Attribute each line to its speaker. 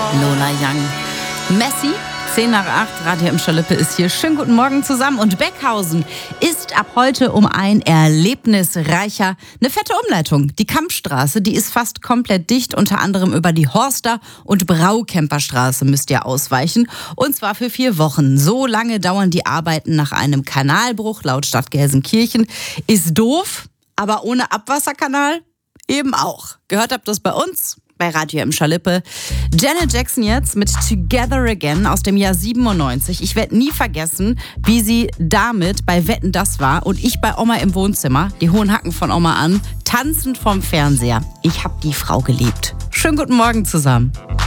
Speaker 1: Lola Young. Messi, 10 nach 8, Radio im Schalippe ist hier. Schönen guten Morgen zusammen. Und Beckhausen ist ab heute um ein Erlebnis reicher. Eine fette Umleitung. Die Kampstraße, die ist fast komplett dicht. Unter anderem über die Horster- und Braukemperstraße müsst ihr ausweichen. Und zwar für 4 Wochen. So lange dauern die Arbeiten nach einem Kanalbruch laut Stadt Gelsenkirchen. Ist doof, aber ohne Abwasserkanal eben auch. Gehört habt ihr das bei uns? Bei Radio im Schalippe. Janet Jackson jetzt mit Together Again aus dem Jahr 97. Ich werde nie vergessen, wie sie damit bei Wetten, das war und ich bei Oma im Wohnzimmer, die hohen Hacken von Oma an, tanzend vorm Fernseher. Ich habe die Frau geliebt. Schönen guten Morgen zusammen.